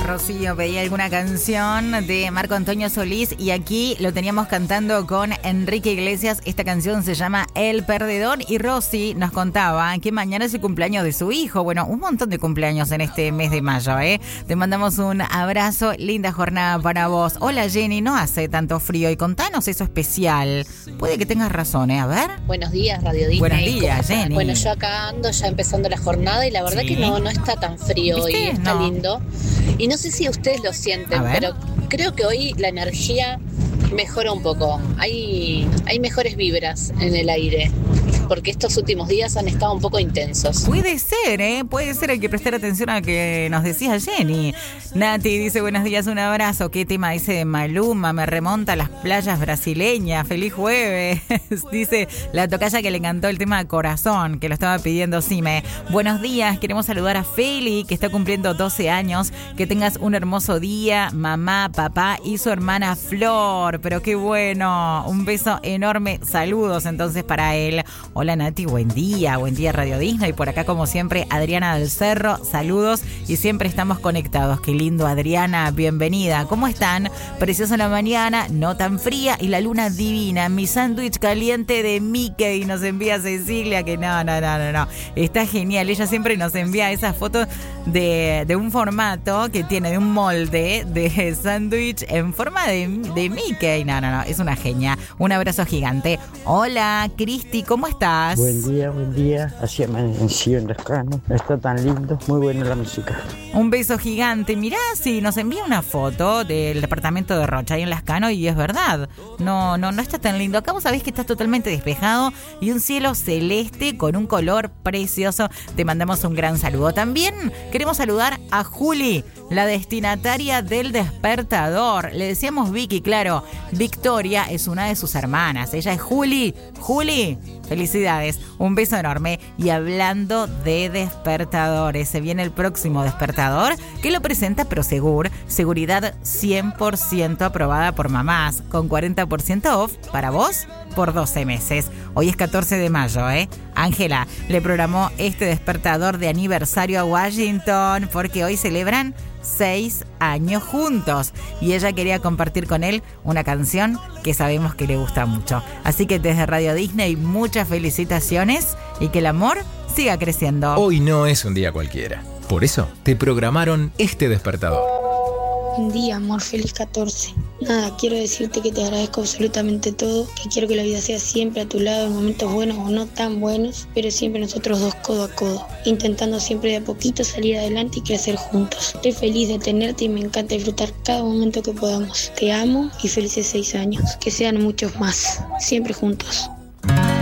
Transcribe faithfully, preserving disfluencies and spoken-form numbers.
Rocío pedía alguna canción de Marco Antonio Solís y aquí lo teníamos cantando con Enrique Iglesias. Esta canción se llama El Perdedor y Rosy nos contaba que mañana es el cumpleaños de su hijo. Bueno, un montón de cumpleaños en este mes de mayo, ¿eh? Te mandamos un abrazo, linda jornada para vos. Hola Jenny, no hace tanto frío y contanos eso especial. Puede que tengas razón, ¿eh? A ver. Buenos días, Radio Disney. Buenos días, Jenny. Bueno, yo acá ando ya empezando la jornada y la verdad ¿Sí? que no, no está tan frío ¿Viste? y está No. lindo. Y no sé si ustedes lo sienten, pero creo que hoy la energía mejora un poco. Hay, hay mejores vibras en el aire, porque estos últimos días han estado un poco intensos. Puede ser, ¿eh? Puede ser, hay que prestar atención a lo que nos decía Jenny. Nati dice, buenos días, un abrazo. ¿Qué tema dice de Maluma? Me remonta a las playas brasileñas. Feliz jueves. Dice la tocaya que le encantó el tema Corazón, que lo estaba pidiendo Sime. Buenos días, queremos saludar a Feli, que está cumpliendo doce años. Que tengas un hermoso día, mamá, papá y su hermana Flor. Pero qué bueno. Un beso enorme. Saludos entonces para él. Hola Nati, buen día, buen día Radio Disney. Por acá como siempre Adriana del Cerro, saludos y siempre estamos conectados. Qué lindo Adriana, bienvenida. ¿Cómo están? Preciosa la mañana, no tan fría y la luna divina. Mi sándwich caliente de Mickey nos envía Cecilia, que no, no, no, no, no. Está genial, ella siempre nos envía esas fotos de, de un formato que tiene, de un molde de sándwich en forma de, de Mickey. No, no, no, es una genia. Un abrazo gigante. Hola Cristi, ¿cómo estás? Buen día, buen día. Así amaneció en Lescano. Está tan lindo, muy buena la música. Un beso gigante. Mirá, si nos envía una foto del departamento de Rocha ahí en Lascano y es verdad. No, no, no está tan lindo. Acá vos sabés que está totalmente despejado y un cielo celeste con un color precioso. Te mandamos un gran saludo. También queremos saludar a Juli, la destinataria del despertador. Le decíamos Vicky, claro. Victoria es una de sus hermanas. Ella es Juli. Juli, felicidades. Un beso enorme. Y hablando de despertadores, se viene el próximo despertador que lo presenta Prosegur. Seguridad cien por ciento aprobada por mamás, con cuarenta por ciento off para vos por doce meses. Hoy es catorce de mayo, ¿eh? Ángela le programó este despertador de aniversario a Washington porque hoy celebran seis años juntos y ella quería compartir con él una canción que sabemos que le gusta mucho. Así que desde Radio Disney muchas felicitaciones y que el amor siga creciendo. Hoy no es un día cualquiera. Por eso te programaron este despertador. Buen día, amor, feliz catorce. Nada, quiero decirte que te agradezco absolutamente todo, que quiero que la vida sea siempre a tu lado en momentos buenos o no tan buenos, pero siempre nosotros dos codo a codo, intentando siempre de a poquito salir adelante y crecer juntos. Estoy feliz de tenerte y me encanta disfrutar cada momento que podamos. Te amo y felices seis años, que sean muchos más, siempre juntos.